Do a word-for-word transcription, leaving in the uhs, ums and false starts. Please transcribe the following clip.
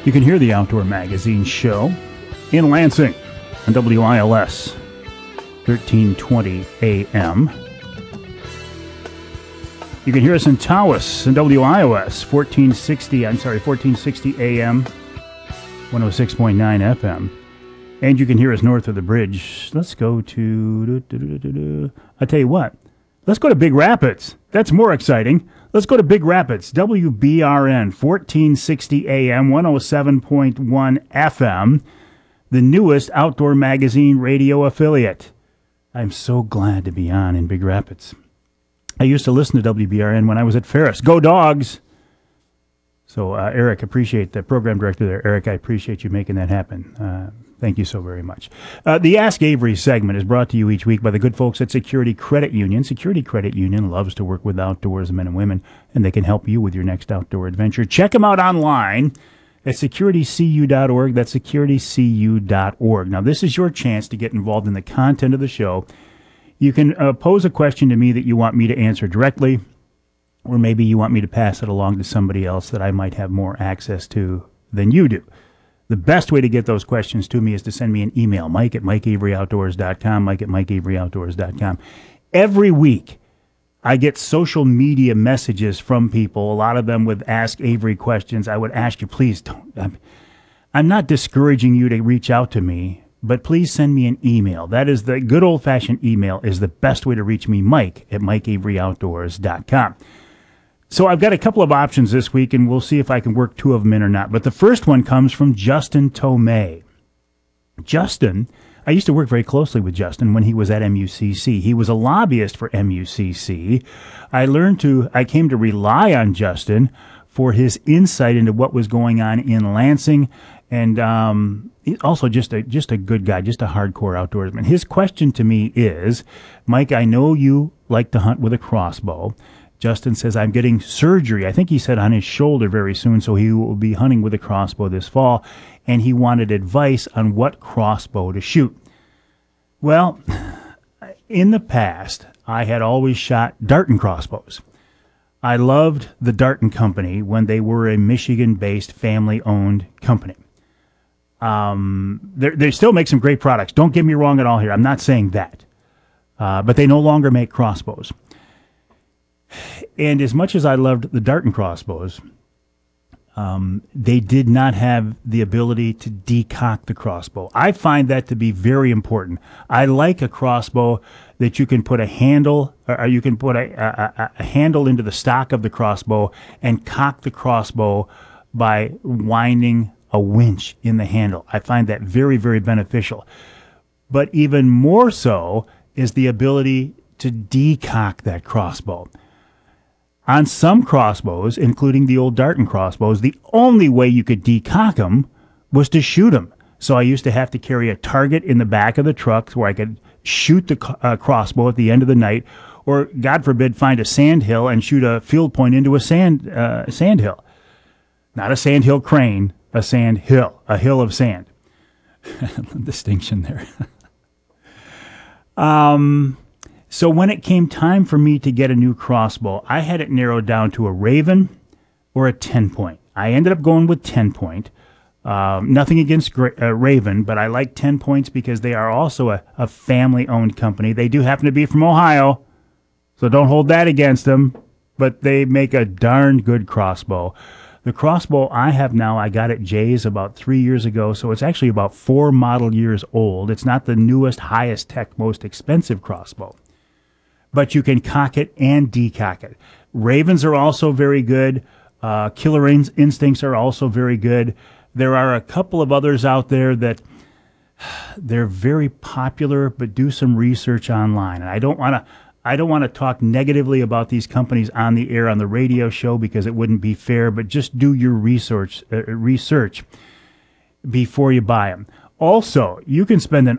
You can hear the Outdoor Magazine show in Lansing on W I L S, thirteen twenty A M. You can hear us in Tawas and W I O S, fourteen sixty, I'm sorry, fourteen sixty A M, one oh six point nine F M. And you can hear us north of the bridge. Let's go to, I tell you what, let's go to Big Rapids. That's more exciting. Let's go to Big Rapids, W B R N, fourteen sixty A M, one oh seven point one F M, the newest Outdoor Magazine radio affiliate. I'm so glad to be on in Big Rapids. I used to listen to W B R N when I was at Ferris. Go Dogs! So, uh, Eric, appreciate the program director there. Eric, I appreciate you making that happen. Uh, thank you so very much. Uh, the Ask Avery segment is brought to you each week by the good folks at Security Credit Union. Security Credit Union loves to work with outdoors men and women, and they can help you with your next outdoor adventure. Check them out online at security c u dot org. That's security c u dot org. Now, this is your chance to get involved in the content of the show. You can uh, pose a question to me that you want me to answer directly, or maybe you want me to pass it along to somebody else that I might have more access to than you do. The best way to get those questions to me is to send me an email, Mike at mike avery outdoors dot com, Mike at mike avery outdoors dot com. Every week, I get social media messages from people, a lot of them with Ask Avery questions. I would ask you, please don't. I'm, I'm not discouraging you to reach out to me, but please send me an email. That is the good old-fashioned email is the best way to reach me, Mike at mike avery outdoors dot com. So I've got a couple of options this week, and we'll see if I can work two of them in or not. But the first one comes from Justin Tomei. Justin, I used to work very closely with Justin when he was at M U C C. He was a lobbyist for M U C C. I learned to, I came to rely on Justin for his insight into what was going on in Lansing, and um, also just a just a good guy, just a hardcore outdoorsman. His question to me is, Mike, I know you like to hunt with a crossbow. Justin says, I'm getting surgery, I think he said on his shoulder very soon, so he will be hunting with a crossbow this fall, and he wanted advice on what crossbow to shoot. Well, in the past, I had always shot Darton crossbows. I loved the Darton Company when they were a Michigan-based, family-owned company. Um, they still make some great products. Don't get me wrong at all here. I'm not saying that. Uh, but they no longer make crossbows. And as much as I loved the Darton crossbows, um, they did not have the ability to decock the crossbow. I find that to be very important. I like a crossbow that you can put a handle, or you can put a, a, a handle into the stock of the crossbow and cock the crossbow by winding a winch in the handle. I find that very, very beneficial. But even more so is the ability to decock that crossbow. On some crossbows, including the old Darton crossbows, the only way you could decock them was to shoot them. So I used to have to carry a target in the back of the truck where I could shoot the uh, crossbow at the end of the night, or, God forbid, find a sand hill and shoot a field point into a sand uh, sand hill. Not a sand hill crane, a sand hill, a hill of sand. Distinction there. um... So when it came time for me to get a new crossbow, I had it narrowed down to a Raven or a ten-point. I ended up going with ten-point. Um, nothing against Gra- uh, Raven, but I like ten-points because they are also a, a family-owned company. They do happen to be from Ohio, so don't hold that against them, but they make a darn good crossbow. The crossbow I have now, I got at Jay's about three years ago, so it's actually about four model years old. It's not the newest, highest tech, most expensive crossbow. But you can cock it and decock it. Ravens are also very good. Uh, Killer in- Instincts are also very good. There are a couple of others out there that they're very popular, but do some research online. And I don't want to I don't want to talk negatively about these companies on the air on the radio show because it wouldn't be fair, but just do your research uh, research before you buy them. Also, you can spend an